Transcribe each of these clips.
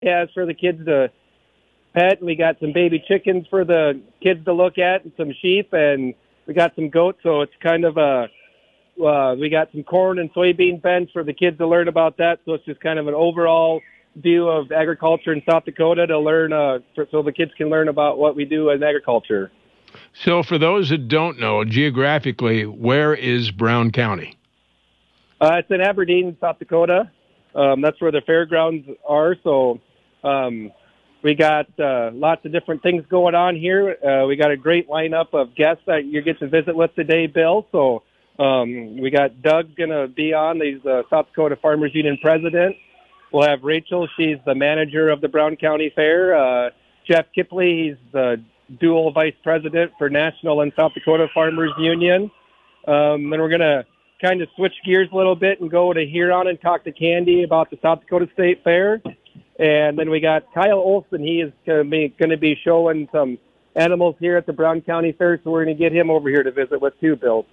Yeah, it's for the kids to pet. We got some baby chickens for the kids to look at, and some sheep, and we got some goats. So it's kind of a we got some corn and soybean beds for the kids to learn about that. So it's just kind of an overall view of agriculture in South Dakota to learn, so the kids can learn about what we do in agriculture. So for those that don't know, geographically, where is Brown County? It's in Aberdeen, South Dakota. That's where the fairgrounds are. So we got lots of different things going on here. We got a great lineup of guests that you get to visit with today, Bill. So we got Doug going to be on. He's the South Dakota Farmers Union president. We'll have Rachel. She's the manager of the Brown County Fair. Jeff Kipley, he's the dual vice president for National and South Dakota Farmers Union. Then we're going to kind of switch gears a little bit and go to Huron and talk to Candy about the South Dakota State Fair. And then we got Kyle Olson. He is going to be showing some animals here at the Brown County Fair, so we're going to get him over here to visit with too, Bill.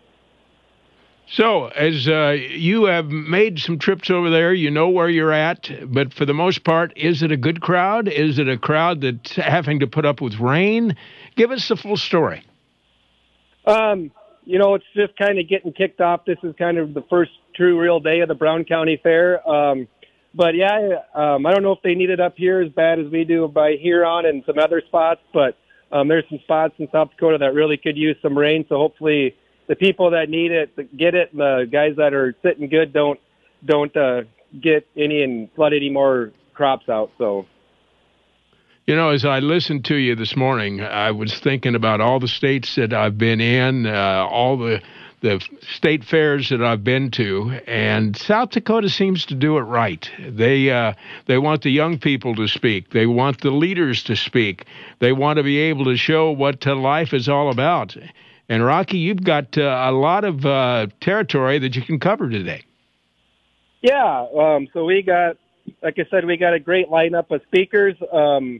So, as you have made some trips over there, you know where you're at, but for the most part, is it a good crowd? Is it a crowd that's having to put up with rain? Give us the full story. It's just kind of getting kicked off. This is kind of the first true real day of the Brown County Fair. But yeah, I don't know if they need it up here as bad as we do by Huron and some other spots, but there's some spots in South Dakota that really could use some rain, so hopefully the people that need it get it, and the guys that are sitting good don't get any and flood any more crops out. So, as I listened to you this morning, I was thinking about all the states that I've been in, all the state fairs that I've been to, and South Dakota seems to do it right. They want the young people to speak. They want the leaders to speak. They want to be able to show what life is all about. And, Rocky, you've got a lot of territory that you can cover today. Yeah, so we got, like I said, we got a great lineup of speakers and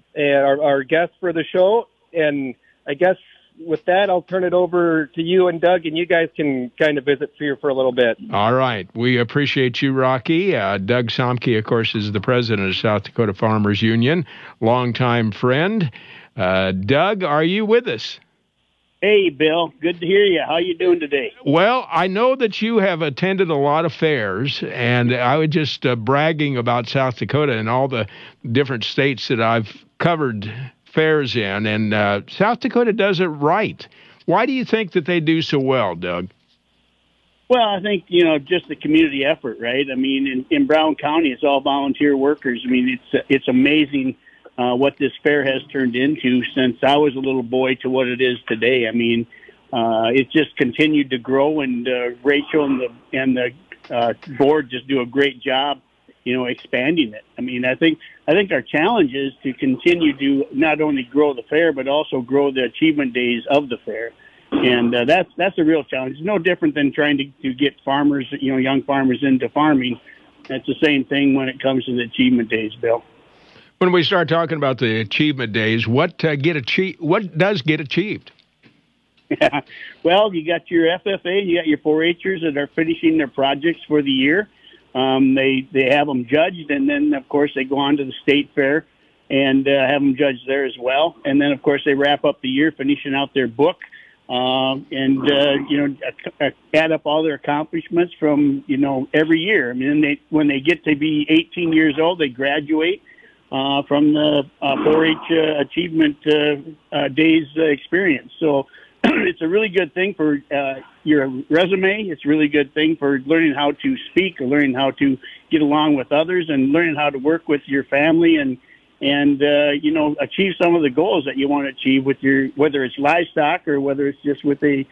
our guests for the show. And I guess with that, I'll turn it over to you and Doug, and you guys can kind of visit here for a little bit. All right. We appreciate you, Rocky. Doug Somke, of course, is the president of South Dakota Farmers Union, longtime friend. Doug, are you with us? Hey, Bill. Good to hear you. How you doing today? Well, I know that you have attended a lot of fairs, and I was just bragging about South Dakota and all the different states that I've covered fairs in, and South Dakota does it right. Why do you think that they do so well, Doug? Well, I think, just the community effort, right? I mean, in Brown County, it's all volunteer workers. I mean, it's amazing what this fair has turned into since I was a little boy to what it is today. I mean, it's just continued to grow, and Rachel and the board just do a great job, expanding it. I mean, I think our challenge is to continue to not only grow the fair, but also grow the achievement days of the fair. And that's a real challenge. It's no different than trying to get farmers, young farmers into farming. That's the same thing when it comes to the achievement days, Bill. When we start talking about the achievement days, what does get achieved? Yeah. Well, you got your FFA, you got your 4-Hers that are finishing their projects for the year. They have them judged, and then, of course, they go on to the state fair and have them judged there as well. And then, of course, they wrap up the year finishing out their book and add up all their accomplishments from, every year. I mean, when they get to be 18 years old, they graduate from the 4-H achievement days experience. So it's a really good thing for your resume. It's a really good thing for learning how to speak, or learning how to get along with others, and learning how to work with your family and achieve some of the goals that you want to achieve with whether it's livestock or whether it's just with a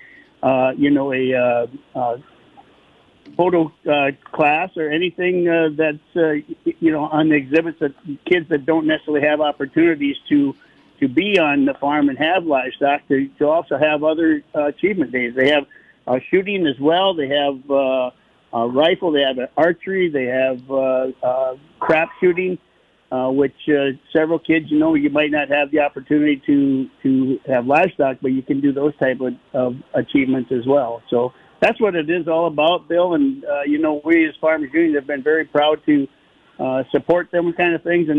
photo class or anything that's on the exhibits that kids that don't necessarily have opportunities to be on the farm and have livestock to also have other achievement days. They have shooting as well. They have a rifle. They have archery. They have crap shooting, which several kids, you might not have the opportunity to have livestock, but you can do those type of achievements as well. So that's what it is all about, Bill. And, we as Farmers Union have been very proud to support them kind of things. And